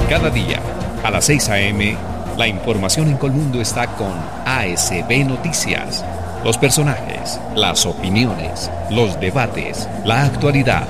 Cada día, a las 6 a.m., la información en Colmundo está con ASB Noticias. Los personajes, las opiniones, los debates, la actualidad.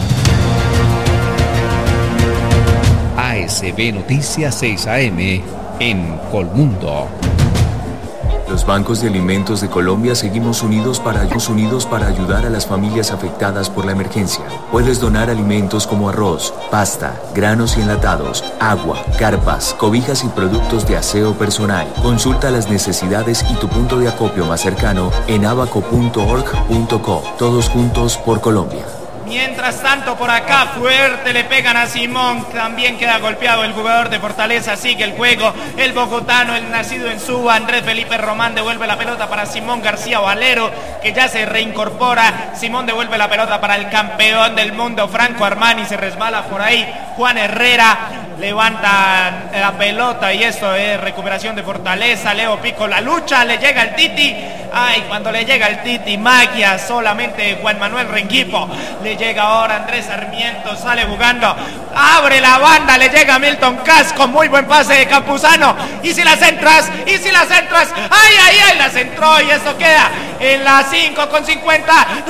ASB Noticias 6 a.m. en Colmundo. Los bancos de alimentos de Colombia seguimos unidos para ayudar a las familias afectadas por la emergencia. Puedes donar alimentos como arroz, pasta, granos y enlatados, agua, carpas, cobijas y productos de aseo personal. Consulta las necesidades y tu punto de acopio más cercano en abaco.org.co. Todos juntos por Colombia. Mientras tanto, por acá fuerte le pegan a Simón, también queda golpeado el jugador de Fortaleza, sigue el juego, el bogotano, el nacido en Suba, Andrés Felipe Román devuelve la pelota para Simón García Valero, que ya se reincorpora. Simón devuelve la pelota para el campeón del mundo, Franco Armani, se resbala por ahí, Juan Herrera levanta la pelota y esto es recuperación de Fortaleza. Leo Pico la lucha, le llega el Titi. Ay, cuando le llega el Titi, magia solamente Juan Manuel Renquipo. Le llega ahora Andrés Sarmiento, sale jugando, abre la banda, le llega Milton Casco, muy buen pase de Campuzano. Y si las entras, ay, ay, ay, las entró y esto queda en la 5:50.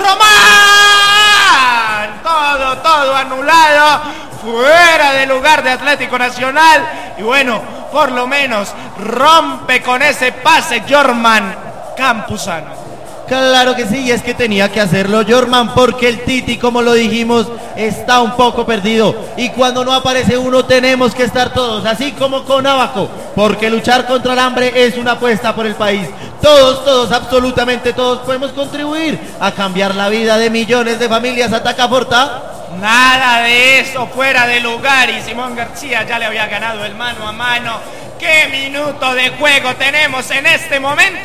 Román, todo anulado, fuera de lugar de Atlético Nacional. Y bueno, por lo menos rompe con ese pase Jorman Campuzano. Claro que sí, y es que tenía que hacerlo Jorman, porque el Titi, como lo dijimos, está un poco perdido, y cuando no aparece uno tenemos que estar todos, así como con Abaco, porque luchar contra el hambre es una apuesta por el país. Todos, absolutamente todos podemos contribuir a cambiar la vida de millones de familias. Ataca Forta. Nada de eso, fuera de lugar, y Simón García ya le había ganado el mano a mano. ¿Qué minuto de juego tenemos en este momento?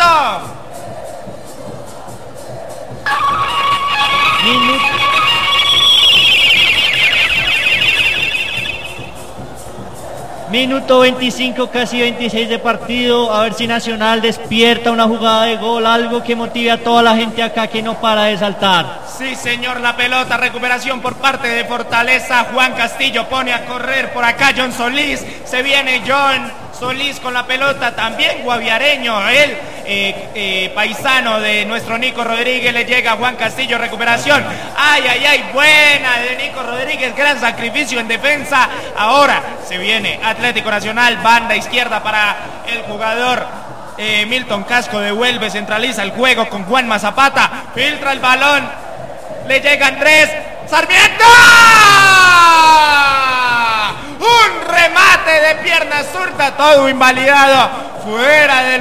Minuto 25, casi 26 de partido. A ver si Nacional despierta una jugada de gol, algo que motive a toda la gente acá que no para de saltar. Sí, señor, la pelota, recuperación por parte de Fortaleza. Juan Castillo pone a correr por acá John Solís. Se viene John Solís con la pelota, también guaviareño, él, paisano de nuestro Nico Rodríguez. Le llega a Juan Castillo, recuperación. Ay, ay, ay, buena de Nico Rodríguez, gran sacrificio en defensa. Ahora se viene Atlético Nacional, banda izquierda para el jugador Milton Casco, devuelve, centraliza el juego con Juanma Zapata, filtra el balón, le llega Andrés Sarmiento. Un remate de pierna zurda, todo invalidado, fuera de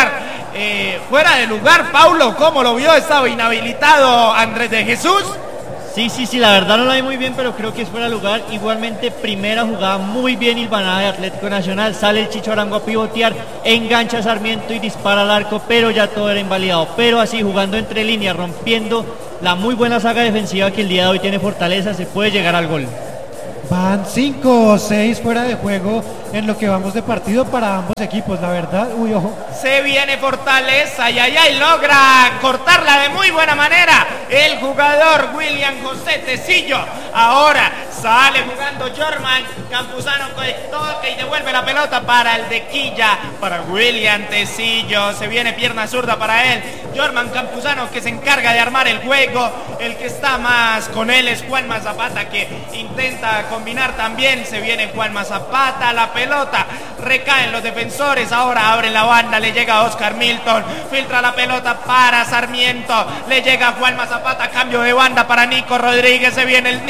lugar, Paulo, ¿cómo lo vio? Estaba inhabilitado Andrés de Jesús. Sí, la verdad no la vi muy bien, pero creo que es fuera de lugar. Igualmente, primera jugada muy bien hilvanada de Atlético Nacional, sale el Chicho Arango a pivotear, engancha a Sarmiento y dispara al arco, pero ya todo era invalidado. Pero así, jugando entre líneas, rompiendo la muy buena saga defensiva que el día de hoy tiene Fortaleza, se puede llegar al gol. Van 5 o 6 fuera de juego en lo que vamos de partido para ambos equipos, la verdad. Uy, ojo. Se viene Fortaleza, y logra cortarla de muy buena manera el jugador William José Tecillo. Ahora sale jugando Jorman Campuzano, toca y devuelve la pelota para el de Quilla, para William Tecillo. Se viene pierna zurda para él, Jorman Campuzano, que se encarga de armar el juego. El que está más con él es Juanma Zapata, que intenta combinar también. Se viene Juanma Zapata, la pelota recae en los defensores. Ahora abren la banda, le llega Oscar Milton, filtra la pelota para Sarmiento, le llega Juanma Zapata, cambio de banda para Nico Rodríguez. Se viene el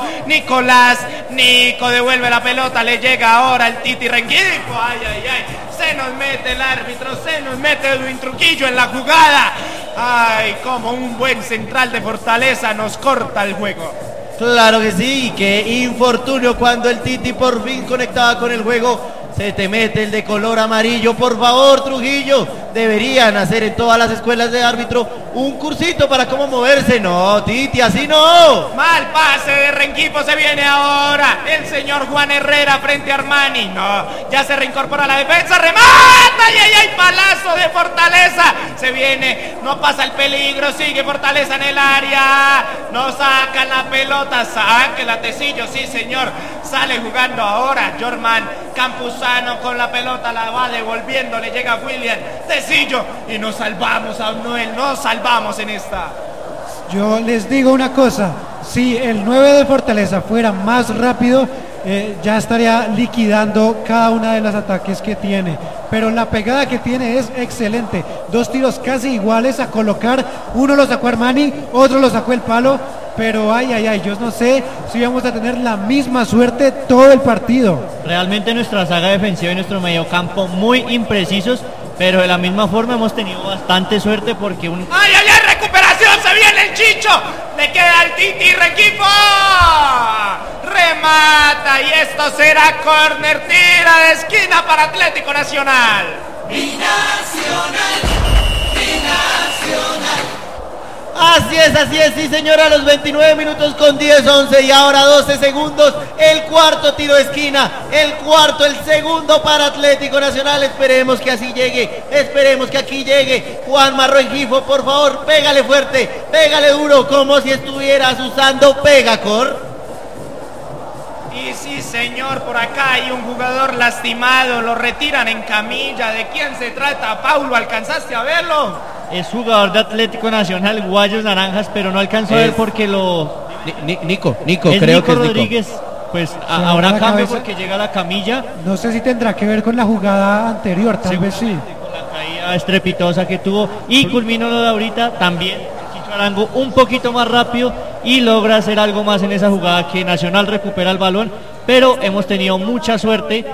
Nico devuelve la pelota, le llega ahora el Titi Renquipo. Ay, ay, ay, se nos mete el árbitro, se nos mete Edwin Trujillo en la jugada. Ay, como un buen central de Fortaleza nos corta el juego. Claro que sí, qué infortunio cuando el Titi por fin conectaba con el juego. Se te mete el de color amarillo, por favor, Trujillo, deberían hacer en todas las escuelas de árbitro un cursito para cómo moverse. No, Titi, así no. Mal pase de Rengifo, se viene ahora el señor Juan Herrera frente a Armani. No, ya se reincorpora a la defensa, remata y ahí hay palazo de Fortaleza. Se viene, no pasa el peligro, sigue Fortaleza en el área. No sacan la pelota, saque la Tecillo, sí señor. Sale jugando ahora Jorman Campuzano con la pelota, la va devolviendo, le llega William Tecillo y nos salvamos a Noel, nos salvamos en esta. Yo les digo una cosa, si el 9 de Fortaleza fuera más rápido, ya estaría liquidando cada una de los ataques que tiene, pero la pegada que tiene es excelente, 2 tiros casi iguales a colocar, uno lo sacó Armani, otro lo sacó el palo, pero yo no sé si vamos a tener la misma suerte todo el partido. Realmente nuestra saga defensiva y nuestro mediocampo muy imprecisos, pero de la misma forma hemos tenido bastante suerte porque ¡Ay, recuperación! ¡Se viene el Chicho! ¡Le queda al Titi Rengifo! ¡Remata! Y esto será córner, tira de esquina para Atlético Nacional. Así es, sí señora, a los 29 minutos con 10-11 y ahora 12 segundos, el cuarto tiro de esquina, el segundo para Atlético Nacional. Esperemos que así llegue, esperemos que aquí llegue Juanma Rengifo, por favor, pégale fuerte, pégale duro, como si estuvieras usando Pegacor. Y sí señor, por acá hay un jugador lastimado, lo retiran en camilla. ¿De quién se trata, Paulo? ¿Alcanzaste a verlo? Es jugador de Atlético Nacional, Guayos Naranjas, pero no alcanzó a ver porque lo... Nico, es creo Nico que es Rodríguez. Pues habrá cambio porque llega a la camilla. No sé si tendrá que ver con la jugada anterior, tal vez sí. Con la caída estrepitosa que tuvo y culminó lo de ahorita también. Chicho Arango un poquito más rápido y logra hacer algo más en esa jugada que Nacional recupera el balón, pero hemos tenido mucha suerte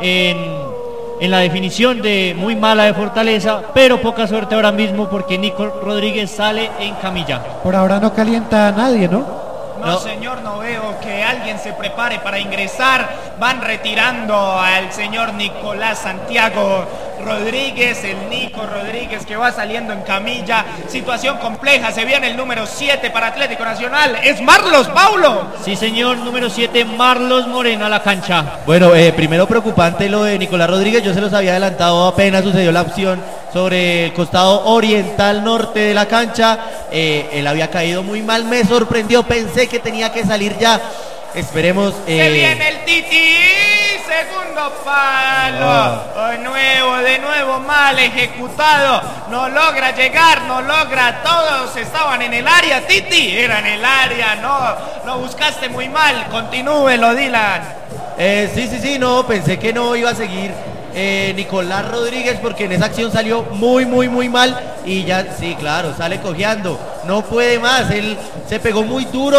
en la definición de muy mala de Fortaleza, pero poca suerte ahora mismo porque Nico Rodríguez sale en camilla. Por ahora no calienta a nadie, ¿no? No, señor, no veo que alguien se prepare para ingresar. Van retirando al señor Nicolás Santiago Rodríguez, el Nico Rodríguez que va saliendo en camilla. Situación compleja, se viene el número 7 para Atlético Nacional. Es Marlos, Paulo. Sí, señor, número 7, Marlos Moreno a la cancha. Bueno, primero preocupante lo de Nicolás Rodríguez, yo se los había adelantado apenas sucedió la opción sobre el costado oriental norte de la cancha. Él había caído muy mal, me sorprendió, pensé que tenía que salir ya. Esperemos. Se viene el Titi, segundo palo. De nuevo mal ejecutado. No logra llegar, no logra. Todos estaban en el área. Titi era en el área. No, lo buscaste muy mal. Continúelo, Dylan. Sí, no, pensé que no iba a seguir Nicolás Rodríguez porque en esa acción salió muy mal y ya, sí, claro, sale cojeando, no puede más, él se pegó muy duro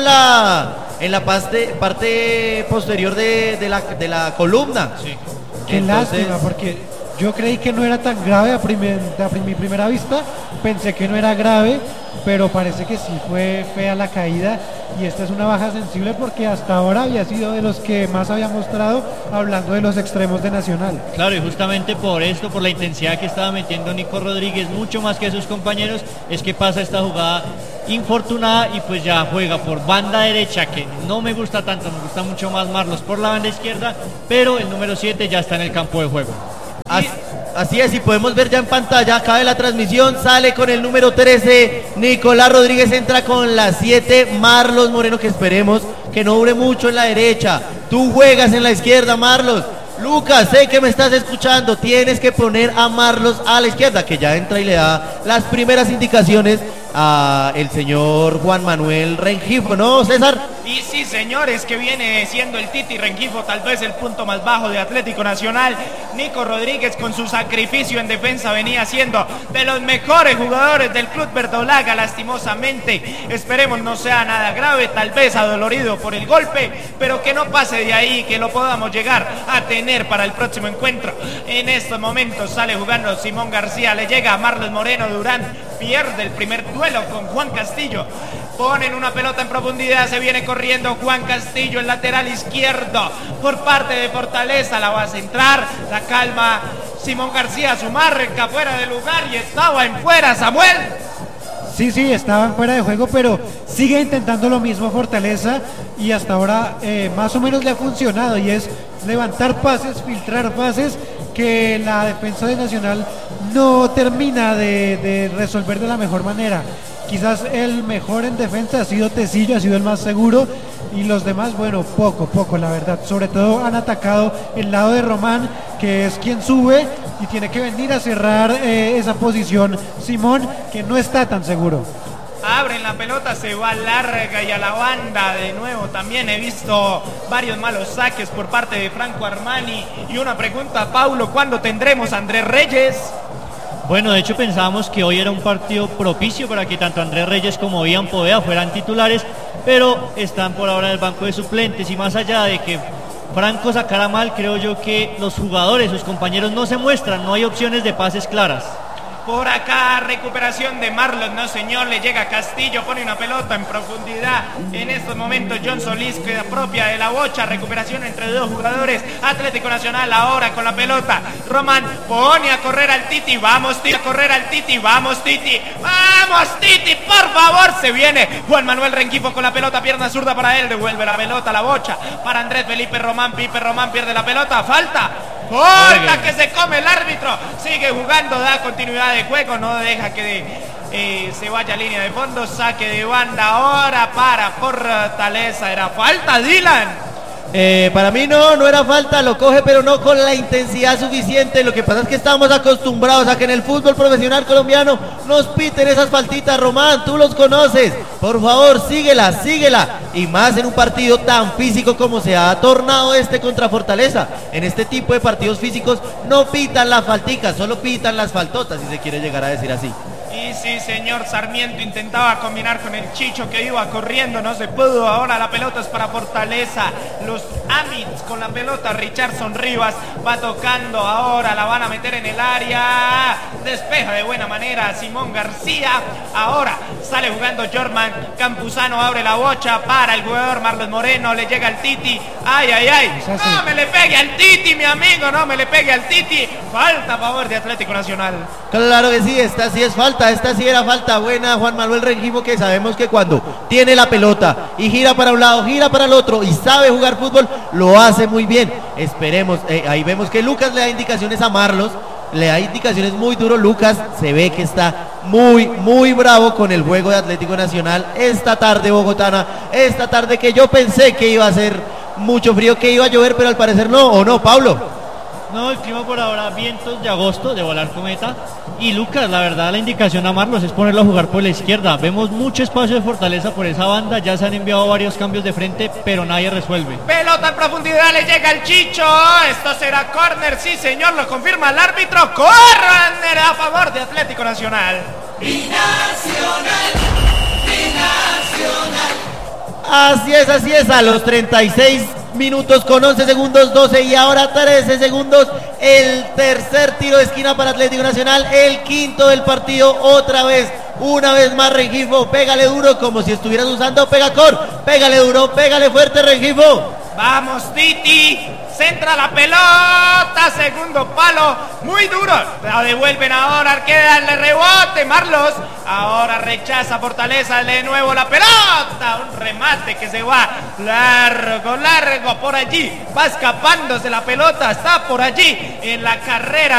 en la parte posterior de la columna. Sí. Qué lástima, porque yo creí que no era tan grave a mi primera vista, pensé que no era grave, pero parece que sí fue fea la caída y esta es una baja sensible porque hasta ahora había sido de los que más había mostrado hablando de los extremos de Nacional. Claro, y justamente por esto, por la intensidad que estaba metiendo Nico Rodríguez, mucho más que sus compañeros, es que pasa esta jugada infortunada y pues ya juega por banda derecha, que no me gusta tanto, me gusta mucho más Marlos por la banda izquierda, pero el número 7 ya está en el campo de juego. Así es, y podemos ver ya en pantalla, acá de la transmisión, sale con el número 13, Nicolás Rodríguez entra con la 7, Marlos Moreno, que esperemos que no dure mucho en la derecha. Tú juegas en la izquierda, Marlos. Lucas, sé que me estás escuchando, tienes que poner a Marlos a la izquierda, que ya entra y le da las primeras indicaciones a el señor Juan Manuel Rengifo, ¿no, César? Y sí, señores, que viene siendo el Titi Rengifo tal vez el punto más bajo de Atlético Nacional. Nico Rodríguez con su sacrificio en defensa venía siendo de los mejores jugadores del club verdolaga, lastimosamente. Esperemos no sea nada grave, tal vez adolorido por el golpe, pero que no pase de ahí, que lo podamos llegar a tener para el próximo encuentro. En estos momentos sale jugando Simón García, le llega a Marlos Moreno, Durán pierde el primer duelo con Juan Castillo. Ponen una pelota en profundidad, se viene corriendo Juan Castillo, el lateral izquierdo por parte de Fortaleza, la va a centrar, la calma Simón García su marca fuera de lugar y estaba en fuera, Samuel. Sí, estaban fuera de juego, pero sigue intentando lo mismo Fortaleza y hasta ahora más o menos le ha funcionado, y es levantar pases, filtrar pases que la defensa de Nacional no termina de resolver de la mejor manera. Quizás el mejor en defensa ha sido Tecillo, ha sido el más seguro, y los demás, bueno, poco, la verdad. Sobre todo han atacado el lado de Román, que es quien sube y tiene que venir a cerrar esa posición Simón, que no está tan seguro. Abren la pelota, se va larga y a la banda de nuevo. También he visto varios malos saques por parte de Franco Armani. Y una pregunta, Paulo, ¿cuándo tendremos a Andrés Reyes? Bueno, de hecho pensábamos que hoy era un partido propicio para que tanto Andrés Reyes como Ian Poveda fueran titulares, pero están por ahora en el banco de suplentes, y más allá de que Franco sacara mal, creo yo que los jugadores, sus compañeros no se muestran, no hay opciones de pases claras. Por acá, recuperación de Marlon, no señor, le llega Castillo, pone una pelota en profundidad. En estos momentos John Solís queda propia de la bocha, recuperación entre dos jugadores. Atlético Nacional ahora con la pelota. Román pone a correr al Titi, vamos Titi, a correr al Titi, vamos Titi, por favor, se viene Juan Manuel Rengifo con la pelota, pierna zurda para él, devuelve la pelota a la bocha para Andrés Felipe Román. Pipe Román pierde la pelota, falta que se come el árbitro, sigue jugando, da continuidad de juego, no deja que se vaya a línea de fondo, saque de banda ahora para Fortaleza. Era falta, Dylan. Para mí no era falta, lo coge pero no con la intensidad suficiente. Lo que pasa es que estamos acostumbrados a que en el fútbol profesional colombiano nos piten esas faltitas. Román, tú los conoces, por favor síguela, y más en un partido tan físico como se ha tornado contra Fortaleza. En este tipo de partidos físicos no pitan las falticas, solo pitan las faltotas, si se quiere llegar a decir así. Y sí, señor, Sarmiento intentaba combinar con el Chicho que iba corriendo, no se pudo. Ahora la pelota es para Fortaleza. Los Amits con la pelota, Richardson Rivas va tocando ahora, la van a meter en el área. Despeja de buena manera Simón García. Ahora sale jugando Jorman Campuzano, abre la bocha para el jugador Marlon Moreno, le llega al Titi. Ay. No me le pegue al Titi, mi amigo, no me le pegue al Titi. Falta a favor de Atlético Nacional. Claro que sí, esta sí es falta, esta sí era falta buena. Juan Manuel Rengifo, que sabemos que cuando tiene la pelota y gira para un lado, gira para el otro y sabe jugar fútbol, lo hace muy bien. Esperemos, ahí vemos que Lucas le da indicaciones a Marlos, le da indicaciones muy duro. Lucas se ve que está muy bravo con el juego de Atlético Nacional esta tarde bogotana, esta tarde que yo pensé que iba a ser mucho frío, que iba a llover, pero al parecer no, ¿o no, Pablo? No, el clima por ahora, vientos de agosto, de volar cometa. Y Lucas, la verdad, la indicación a Marlos es ponerlo a jugar por la izquierda. Vemos mucho espacio de Fortaleza por esa banda, ya se han enviado varios cambios de frente, pero nadie resuelve. Pelota en profundidad, le llega el Chicho. Esto será córner, sí señor, lo confirma el árbitro. Córner a favor de Atlético Nacional. Binacional. Así es, a los 36 minutos con 11 segundos, 12 y ahora 13 segundos, el tercer tiro de esquina para Atlético Nacional, el quinto del partido. Otra vez, una vez más Rengifo, pégale duro como si estuvieras usando Pegacor, pégale duro, pégale fuerte Rengifo. Vamos Titi, centra la pelota, segundo palo, muy duro, la devuelven ahora, queda el rebote, Marlos, ahora rechaza Fortaleza de nuevo la pelota, un remate que se va largo, por allí, va escapándose la pelota, está por allí en la carrera